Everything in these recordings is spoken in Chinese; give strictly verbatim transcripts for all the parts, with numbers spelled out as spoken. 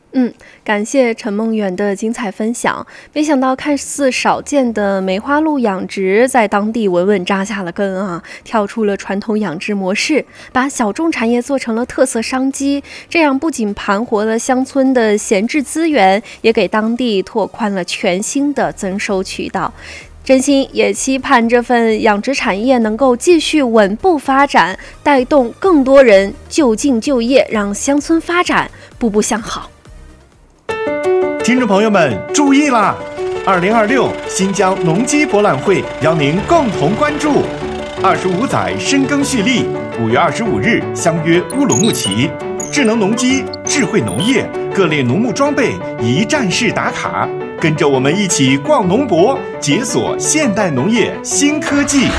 嗯，感谢陈梦圆的精彩分享。没想到看似少见的梅花鹿养殖，在当地稳稳扎下了根啊，跳出了传统养殖模式，把小众产业做成了特色商机。这样不仅盘活了乡村的闲置资源，也给当地拓宽了全新的增收渠道。真心也期盼这份养殖产业能够继续稳步发展，带动更多人就近就业，让乡村发展步步向好。 听众朋友们注意啦！二零二六新疆农机博览会邀您共同关注。二十五载深耕蓄力，五月二十五日相约乌鲁木齐，智能农机、智慧农业、各类农牧装备一站式打卡，跟着我们一起逛农博，解锁现代农业新科技。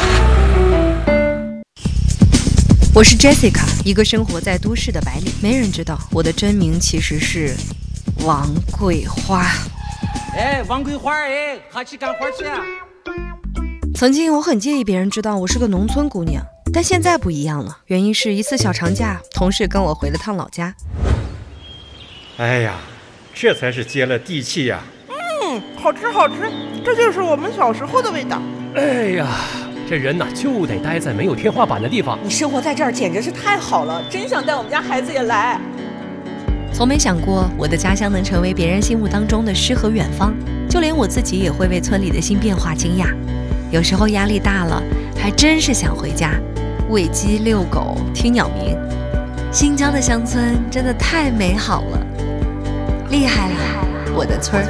我是 Jessica， 一个生活在都市的白领。没人知道我的真名其实是王桂花。 哎，王桂花，哎，哈去干活去啊！ 曾经我很介意别人知道我是个农村姑娘，但现在不一样了。原因是一次小长假，同事跟我回了趟老家。 哎呀，这才是接了地气呀！ 嗯，好吃好吃，这就是我们小时候的味道。 哎呀，这人呐就得待在没有天花板的地方。 你生活在这儿简直是太好了，真想带我们家孩子也来。 从没想过我的家乡能成为别人心目当中的诗和远方，就连我自己也会为村里的新变化惊讶。有时候压力大了，还真是想回家，喂鸡遛狗听鸟鸣。新疆的乡村真的太美好了，厉害了我的村儿。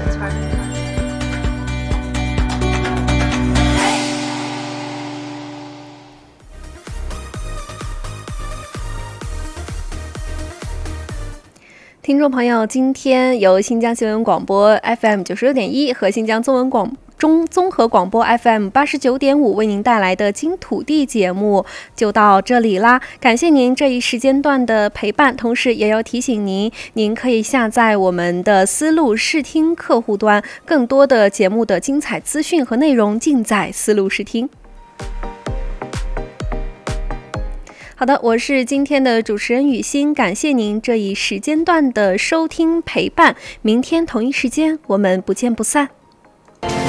听众朋友，今天由新疆新闻广播 F M 九十六点一和新疆中文广中综合广播 F M 八十九点五为您带来的金土地节目就到这里啦，感谢您这一时间段的陪伴，同时也要提醒您，您可以下载我们的思路视听客户端，更多的节目的精彩资讯和内容尽在思路视听。好的，我是今天的主持人雨欣，感谢您这一时间段的收听陪伴，明天同一时间我们不见不散。